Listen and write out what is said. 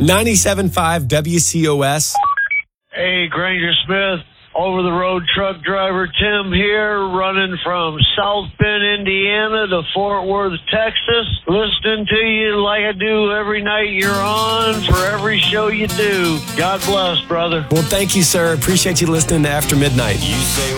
97.5 WCOS. Hey, Granger Smith, over-the-road truck driver Tim here, running from South Bend, Indiana to Fort Worth, Texas. Listening to you like I do every night you're on for every show you do. God bless, brother. Well, thank you, sir. Appreciate you listening to After Midnight.